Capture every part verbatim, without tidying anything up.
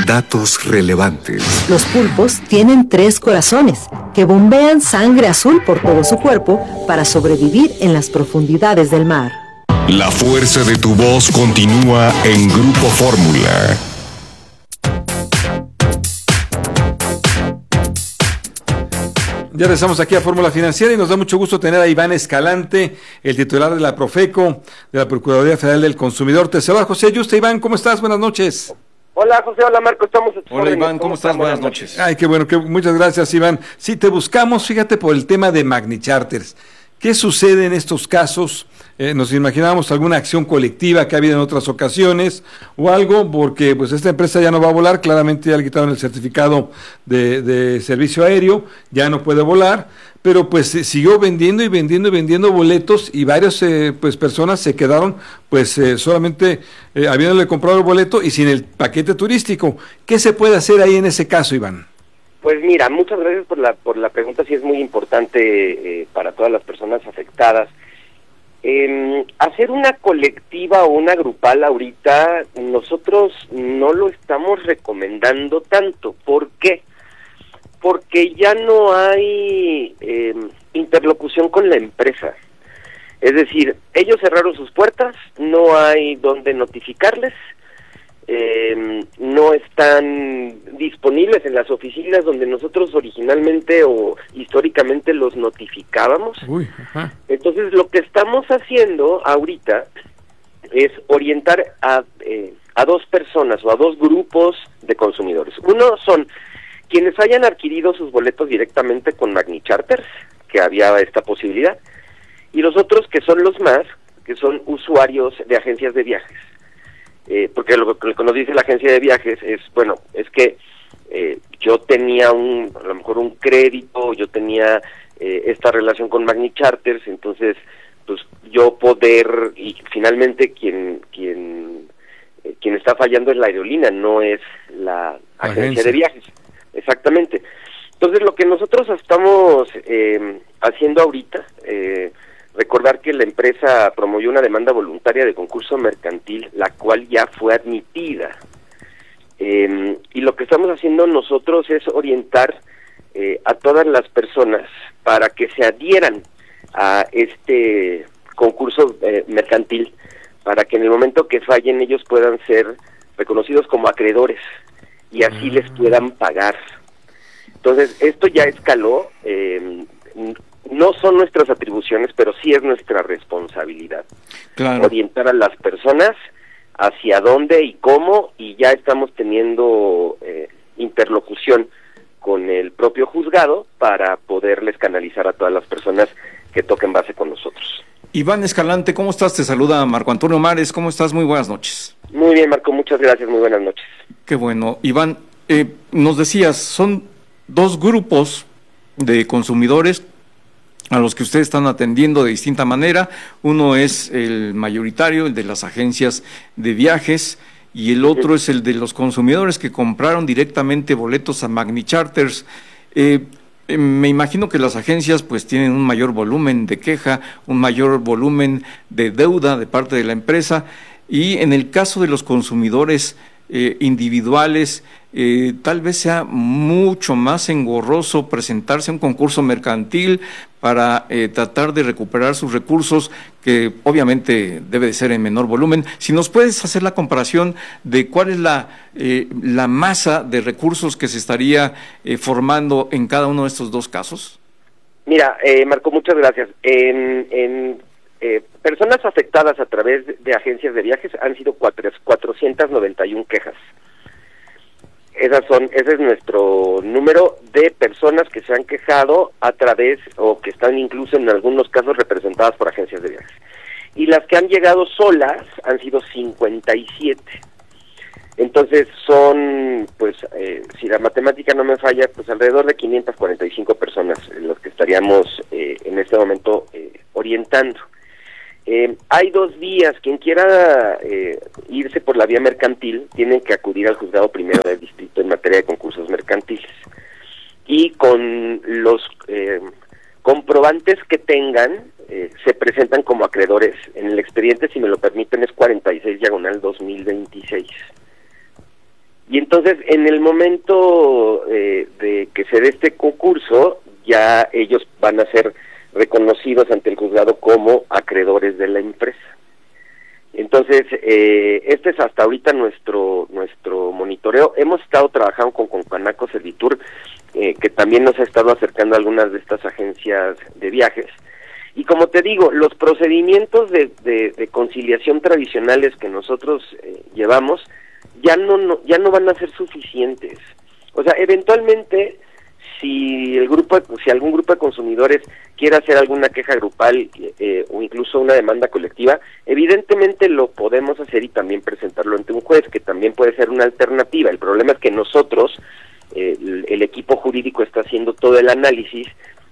Datos relevantes. Los pulpos tienen tres corazones que bombean sangre azul por todo su cuerpo para sobrevivir en las profundidades del mar. La fuerza de tu voz continúa en Grupo Fórmula. Ya regresamos aquí a Fórmula Financiera y nos da mucho gusto tener a Iván Escalante, el titular de la Profeco, de la Procuraduría Federal del Consumidor. Te saluda José Yusta. Iván, ¿cómo estás? Buenas noches. Hola José, hola Marco, estamos... Hola Iván, ¿cómo estás? Buenas noches. Ay, qué bueno, que muchas gracias Iván. Sí, te buscamos, fíjate, por el tema de Magni Charters. ¿Qué sucede en estos casos? Eh, nos imaginábamos alguna acción colectiva que ha habido en otras ocasiones o algo, porque pues esta empresa ya no va a volar, claramente ya le quitaron el certificado de, de servicio aéreo, ya no puede volar, pero pues eh, siguió vendiendo y vendiendo y vendiendo boletos y varias eh, pues personas se quedaron pues eh, solamente eh, habiéndole comprado el boleto y sin el paquete turístico. ¿Qué se puede hacer ahí en ese caso, Iván? Pues mira, muchas gracias por la por la pregunta, sí es muy importante eh, para todas las personas afectadas. Eh, hacer una colectiva o una grupal ahorita, nosotros no lo estamos recomendando tanto. ¿Por qué? Porque ya no hay eh, interlocución con la empresa. Es decir, ellos cerraron sus puertas, no hay donde notificarles, eh, no están disponibles en las oficinas donde nosotros originalmente o históricamente los notificábamos. Uy, ajá. Entonces lo que estamos haciendo ahorita es orientar a, eh, a dos personas o a dos grupos de consumidores. Uno son quienes hayan adquirido sus boletos directamente con Magni Charters, que había esta posibilidad, y los otros que son los más, que son usuarios de agencias de viajes. Eh, porque lo, lo que nos dice la agencia de viajes es, bueno, es que eh, yo tenía un, a lo mejor un crédito, yo tenía eh, esta relación con Magni Charters, entonces, pues yo poder, y finalmente quien quien eh, quien está fallando es la aerolínea, no es la agencia, agencia de viajes. Exactamente. Entonces, lo que nosotros estamos eh, haciendo ahorita, eh, recordar que la empresa promovió una demanda voluntaria de concurso mercantil, la cual ya fue admitida. Eh, y lo que estamos haciendo nosotros es orientar eh, a todas las personas para que se adhieran a este concurso eh, mercantil, para que en el momento que fallen ellos puedan ser reconocidos como acreedores y así uh-huh. les puedan pagar. Entonces, esto ya escaló, eh, no son nuestras atribuciones, pero sí es nuestra responsabilidad. Claro. Orientar a las personas hacia dónde y cómo, y ya estamos teniendo eh, interlocución con el propio juzgado para poderles canalizar a todas las personas que toquen base con nosotros. Iván Escalante, ¿cómo estás? Te saluda Marco Antonio Mares, ¿cómo estás? Muy buenas noches. Muy bien, Marco, muchas gracias, muy buenas noches. Qué bueno. Iván, eh, nos decías, son dos grupos de consumidores a los que ustedes están atendiendo de distinta manera. Uno es el mayoritario, el de las agencias de viajes, y el otro es el de los consumidores que compraron directamente boletos a Magni Charters. Eh, eh, me imagino que las agencias pues tienen un mayor volumen de queja, un mayor volumen de deuda de parte de la empresa, y en el caso de los consumidores eh, individuales, eh, tal vez sea mucho más engorroso presentarse a un concurso mercantil para eh, tratar de recuperar sus recursos, que obviamente debe de ser en menor volumen. Si nos puedes hacer la comparación de cuál es la, eh, la masa de recursos que se estaría eh, formando en cada uno de estos dos casos. Mira, eh, Marco, muchas gracias. En, en eh, personas afectadas a través de agencias de viajes han sido cuatro, cuatrocientas noventa y una quejas. Esas son, ese es nuestro número de personas que se han quejado a través, o que están incluso en algunos casos representadas por agencias de viajes. Y las que han llegado solas han sido cincuenta y siete. Entonces son, pues, eh, si la matemática no me falla, pues alrededor de quinientas cuarenta y cinco personas en los que estaríamos eh, en este momento eh, orientando. Eh, hay dos vías. Quien quiera eh, irse por la vía mercantil tienen que acudir al juzgado primero del distrito en materia de concursos mercantiles, y con los eh, comprobantes que tengan eh, se presentan como acreedores. En el expediente, si me lo permiten, es cuarenta y seis diagonal dos mil veintiséis. Y entonces, en el momento eh, de que se dé este concurso, ya ellos van a ser reconocidos ante el juzgado como acreedores de la empresa. Entonces, eh, este es hasta ahorita nuestro nuestro monitoreo. Hemos estado trabajando con Concanaco Servitur, eh, que también nos ha estado acercando a algunas de estas agencias de viajes. Y como te digo, los procedimientos de, de, de conciliación tradicionales que nosotros eh, llevamos ya no, no ya no van a ser suficientes. O sea, eventualmente, si el grupo, si algún grupo de consumidores quiere hacer alguna queja grupal eh, o incluso una demanda colectiva, evidentemente lo podemos hacer y también presentarlo ante un juez, que también puede ser una alternativa. El problema es que nosotros, eh, el, el equipo jurídico está haciendo todo el análisis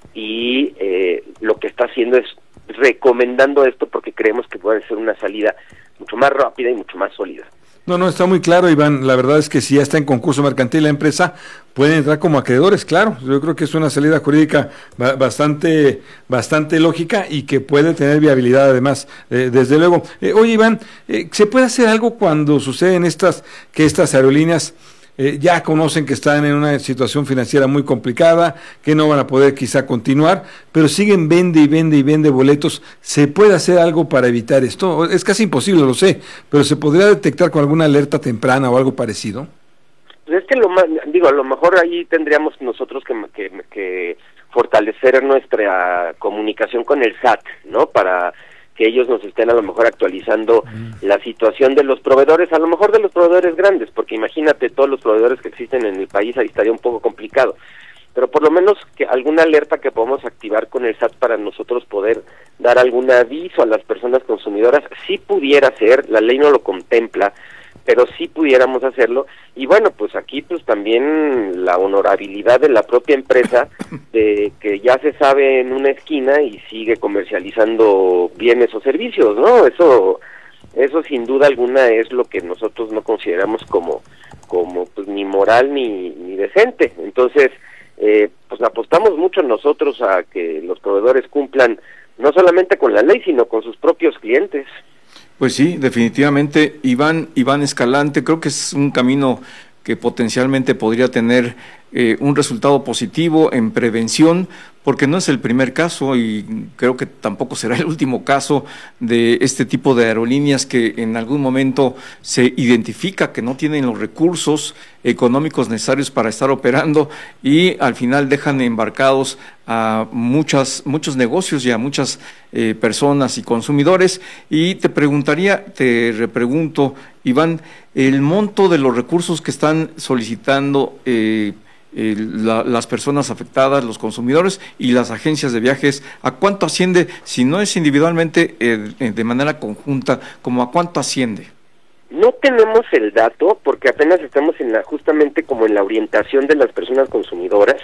y eh, lo que está haciendo es recomendando esto porque creemos que puede ser una salida mucho más rápida y mucho más sólida. No, no, está muy claro, Iván. La verdad es que si ya está en concurso mercantil la empresa, pueden entrar como acreedores, claro. Yo creo que es una salida jurídica bastante bastante lógica y que puede tener viabilidad además, eh, desde luego. Eh, oye, Iván, eh, ¿se puede hacer algo cuando suceden estas, que estas aerolíneas Eh, ya conocen que están en una situación financiera muy complicada, que no van a poder quizá continuar, pero siguen vende y vende y vende boletos? ¿Se puede hacer algo para evitar esto? Es casi imposible, lo sé, pero ¿se podría detectar con alguna alerta temprana o algo parecido? Pues es que lo más, digo, a lo mejor ahí tendríamos nosotros que, que, que fortalecer nuestra comunicación con el S A T, ¿no? Para que ellos nos estén a lo mejor actualizando mm. la situación de los proveedores, a lo mejor de los proveedores grandes, porque imagínate todos los proveedores que existen en el país, ahí estaría un poco complicado, pero por lo menos que alguna alerta que podamos activar con el S A T para nosotros poder dar algún aviso a las personas consumidoras, sí pudiera ser, la ley no lo contempla, pero sí pudiéramos hacerlo. Y bueno, pues aquí pues también la honorabilidad de la propia empresa, de que ya se sabe en una esquina y sigue comercializando bienes o servicios, ¿no? Eso eso sin duda alguna es lo que nosotros no consideramos como como pues ni moral ni, ni decente. Entonces, eh, pues apostamos mucho nosotros a que los proveedores cumplan no solamente con la ley, sino con sus propios clientes. Pues sí, definitivamente, Iván, Iván Escalante, creo que es un camino que potencialmente podría tener eh, un resultado positivo en prevención, porque no es el primer caso y creo que tampoco será el último caso de este tipo de aerolíneas que en algún momento se identifica que no tienen los recursos económicos necesarios para estar operando y al final dejan embarcados a muchas, muchos negocios y a muchas eh, personas y consumidores. Y te preguntaría, te repregunto, Iván, el monto de los recursos que están solicitando eh, eh, la, las personas afectadas, los consumidores y las agencias de viajes, ¿a cuánto asciende? Si no es individualmente, eh, de manera conjunta, ¿como a cuánto asciende? No tenemos el dato porque apenas estamos en la, justamente como en la orientación de las personas consumidoras.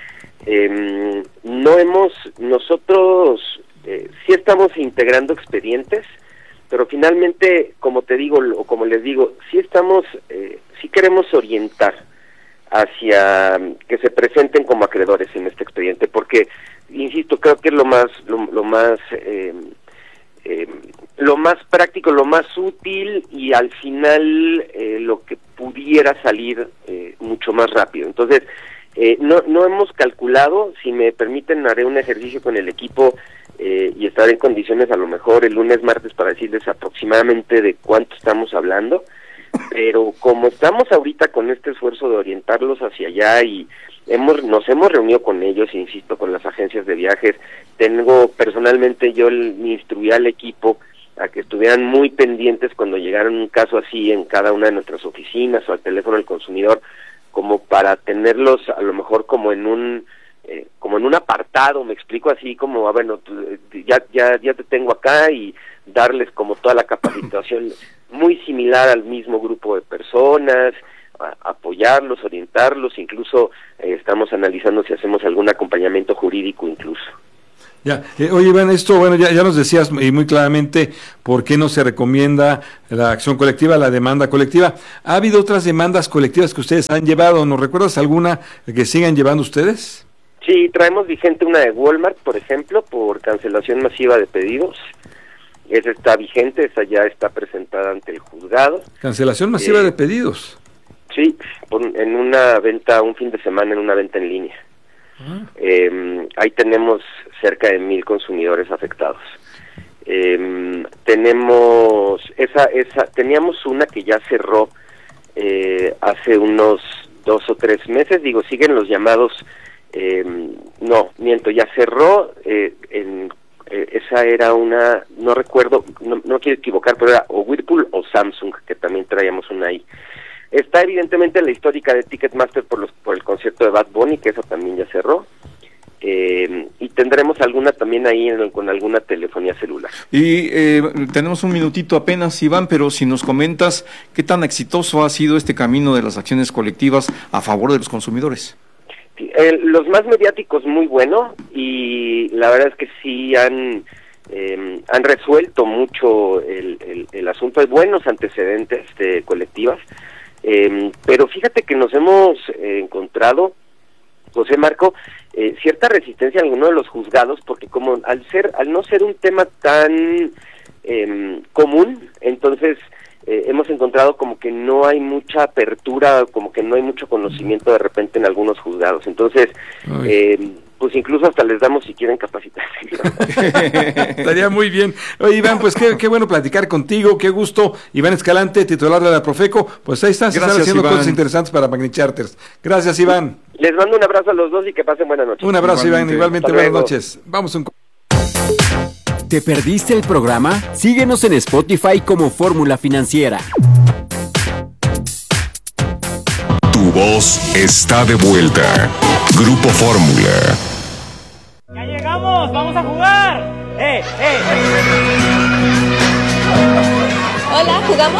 Eh, no hemos, nosotros eh, sí estamos integrando expedientes, pero finalmente, como te digo, o como les digo, sí estamos, eh, sí queremos orientar hacia que se presenten como acreedores en este expediente, porque, insisto, creo que es lo más, lo, lo más, eh, eh, lo más práctico, lo más útil y al final eh, lo que pudiera salir eh, mucho más rápido. Entonces, Eh, no no hemos calculado, si me permiten haré un ejercicio con el equipo eh, y estaré en condiciones a lo mejor el lunes, martes para decirles aproximadamente de cuánto estamos hablando, pero como estamos ahorita con este esfuerzo de orientarlos hacia allá y hemos nos hemos reunido con ellos, insisto, con las agencias de viajes, tengo personalmente yo el, instruí al equipo a que estuvieran muy pendientes cuando llegara un caso así en cada una de nuestras oficinas o al teléfono del consumidor, como para tenerlos a lo mejor como en un eh, como en un apartado, me explico, así como, ah, bueno, ya ya ya te tengo acá y darles como toda la capacitación muy similar al mismo grupo de personas, a, apoyarlos, orientarlos, incluso eh, estamos analizando si hacemos algún acompañamiento jurídico incluso. Ya, eh, oye, Iván, esto, bueno, ya, ya nos decías y muy claramente por qué no se recomienda la acción colectiva, la demanda colectiva. ¿Ha habido otras demandas colectivas que ustedes han llevado? ¿Nos recuerdas alguna que sigan llevando ustedes? Sí, traemos vigente una de Walmart, por ejemplo, por cancelación masiva de pedidos. Esa está vigente, esa ya está presentada ante el juzgado. ¿Cancelación masiva eh, de pedidos? Sí, en una venta, un fin de semana, en una venta en línea. Ah. Eh, ahí tenemos cerca de mil consumidores afectados. Eh, tenemos esa, esa, teníamos una que ya cerró eh, hace unos dos o tres meses, digo, siguen los llamados, eh, no, miento, ya cerró, eh, en, eh, esa era una, no recuerdo, no, no quiero equivocar, pero era o Whirlpool o Samsung, que también traíamos una ahí. Está evidentemente la histórica de Ticketmaster por los por el concierto de Bad Bunny, que eso también ya cerró. Eh, y tendremos alguna también ahí en, con alguna telefonía celular. Y eh, tenemos un minutito apenas, Iván, pero si nos comentas qué tan exitoso ha sido este camino de las acciones colectivas a favor de los consumidores. Eh, los más mediáticos muy bueno, y la verdad es que sí han eh, han resuelto mucho el, el, el asunto. Hay buenos antecedentes de colectivas, eh, pero fíjate que nos hemos eh, encontrado, José Marco, eh, cierta resistencia en algunos de los juzgados, porque como al ser, al no ser un tema tan eh, común, entonces eh, hemos encontrado como que no hay mucha apertura, como que no hay mucho conocimiento de repente en algunos juzgados. Entonces, eh, pues incluso hasta les damos si quieren capacitarse. Estaría muy bien. Oye, Iván, pues qué, qué bueno platicar contigo, qué gusto. Iván Escalante, titular de la Profeco, pues ahí están, se están haciendo Iván. Cosas interesantes para Magni Charters. Gracias, Iván. Les mando un abrazo a los dos y que pasen buenas noches. Un abrazo, igualmente. Iván, igualmente buenas noches. Vamos un... ¿Te perdiste el programa? Síguenos en Spotify como Fórmula Financiera. Tu voz está de vuelta. Grupo Fórmula. ¡Ya llegamos! ¡Vamos a jugar! ¡Eh, eh! Hola, ¿jugamos?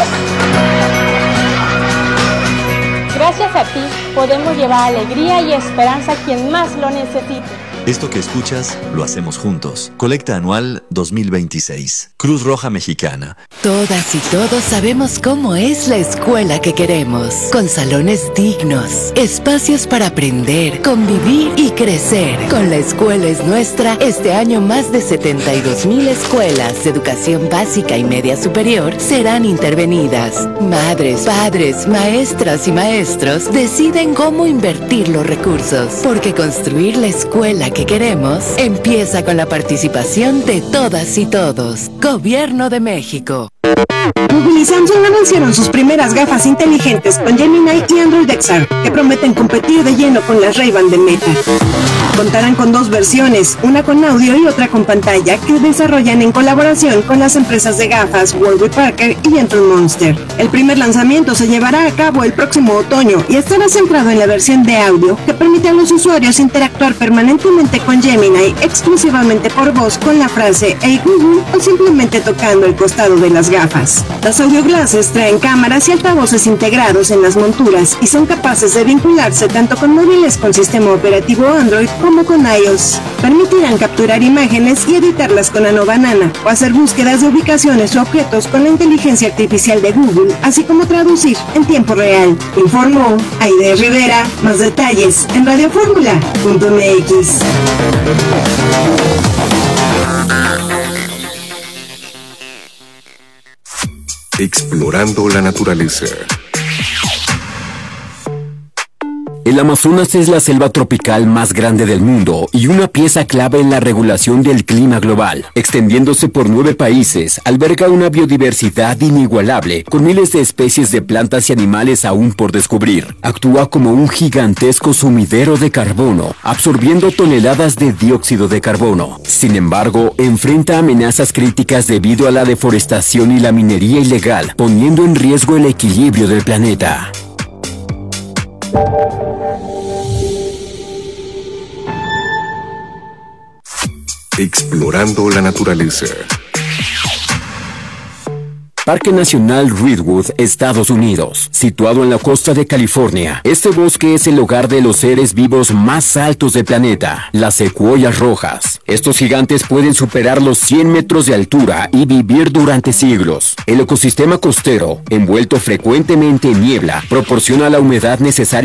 Gracias a ti, podemos llevar alegría y esperanza a quien más lo necesite. Esto que escuchas, lo hacemos juntos. Colecta Anual dos mil veintiséis. Cruz Roja Mexicana. Todas y todos sabemos cómo es la escuela que queremos. Con salones dignos, espacios para aprender, convivir y crecer. Con La Escuela es Nuestra, este año más de setenta y dos mil escuelas de educación básica y media superior serán intervenidas. Madres, padres, maestras y maestros deciden cómo invertir los recursos. Porque construir la escuela que queremos empieza con la participación de todas y todos. Gobierno de México. Google y Samsung anunciaron sus primeras gafas inteligentes con Gemini y Android X R, que prometen competir de lleno con las Ray-Ban de Meta. Contarán con dos versiones, una con audio y otra con pantalla, que desarrollan en colaboración con las empresas de gafas Warby Parker y Gentle Monster. El primer lanzamiento se llevará a cabo el próximo otoño y estará centrado en la versión de audio, que permite a los usuarios interactuar permanentemente con Gemini exclusivamente por voz con la frase "Hey Google" o simplemente tocando el costado de las gafas. Las audio glasses traen cámaras y altavoces integrados en las monturas y son capaces de vincularse tanto con móviles con sistema operativo Android como con iOS. Permitirán capturar imágenes y editarlas con Nano Banana o hacer búsquedas de ubicaciones o objetos con la inteligencia artificial de Google, así como traducir en tiempo real. Informó Aide Rivera. Más detalles en radioformula punto m x. Explorando la naturaleza. El Amazonas es la selva tropical más grande del mundo y una pieza clave en la regulación del clima global. Extendiéndose por nueve países, alberga una biodiversidad inigualable, con miles de especies de plantas y animales aún por descubrir. Actúa como un gigantesco sumidero de carbono, absorbiendo toneladas de dióxido de carbono. Sin embargo, enfrenta amenazas críticas debido a la deforestación y la minería ilegal, poniendo en riesgo el equilibrio del planeta. Explorando la naturaleza. Parque Nacional Redwood, Estados Unidos, situado en la costa de California. Este bosque es el hogar de los seres vivos más altos del planeta, las secuoyas rojas. Estos gigantes pueden superar los cien metros de altura y vivir durante siglos. El ecosistema costero, envuelto frecuentemente en niebla, proporciona la humedad necesaria